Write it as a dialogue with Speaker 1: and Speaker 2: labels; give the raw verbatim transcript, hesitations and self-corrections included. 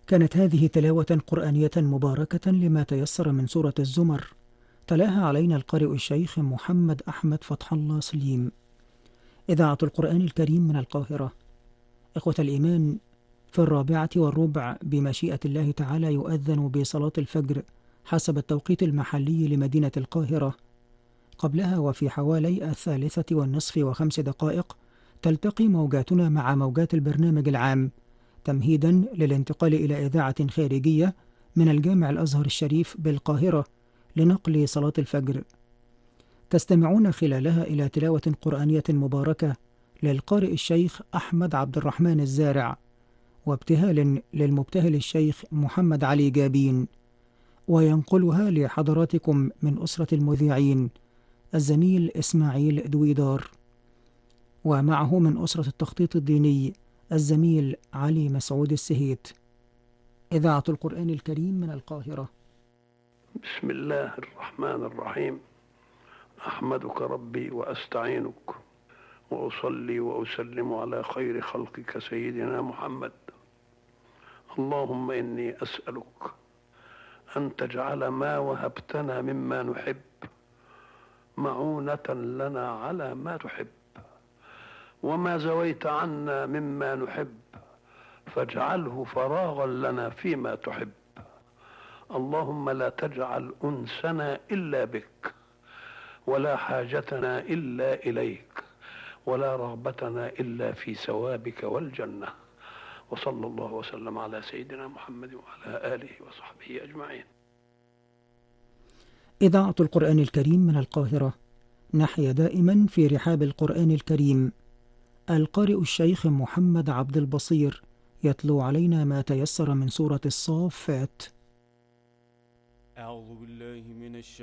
Speaker 1: كانت هذه تلاوة قرآنية مباركة لما تيسر من سورة الزمر، تلاها علينا القارئ الشيخ محمد أحمد فتح الله سليم. إذاعة القرآن الكريم من القاهرة. إخوة الإيمان، في الرابعة والربع بمشيئة الله تعالى يؤذن بصلاة الفجر حسب التوقيت المحلي لمدينة القاهرة. قبلها وفي حوالي الثالثة والنصف وخمس دقائق تلتقي موجاتنا مع موجات البرنامج العام، تمهيدا للانتقال إلى إذاعة خارجية من الجامع الأزهر الشريف بالقاهرة لنقل صلاة الفجر. تستمعون خلالها إلى تلاوة قرآنية مباركة للقارئ الشيخ أحمد عبد الرحمن الزارع، وابتهال للمبتهل الشيخ محمد علي جابين، وينقلها لحضراتكم من أسرة المذيعين الزميل إسماعيل دويدار، ومعه من أسرة التخطيط الديني الزميل علي مسعود السهيت. إذاعة القرآن الكريم من القاهرة.
Speaker 2: بسم الله الرحمن الرحيم. أحمدك ربي وأستعينك وأصلي وأسلم على خير خلقك سيدنا محمد. اللهم إني أسألك أن تجعل ما وهبتنا مما نحب معونة لنا على ما تحب، وما زويت عنا مما نحب فاجعله فراغا لنا فيما تحب. اللهم لا تجعل أنسنا إلا بك، ولا حاجتنا إلا إليك، ولا رغبتنا إلا في ثوابك والجنة. وصلى الله وسلم على سيدنا محمد وعلى آله وصحبه أجمعين.
Speaker 1: إذاعة القرآن الكريم من القاهرة. نحيا دائما في رحاب القرآن الكريم. القارئ الشيخ محمد عبد البصير يتلو علينا ما تيسر من سورة الصافات.
Speaker 3: أعوذ بالله من الشيطان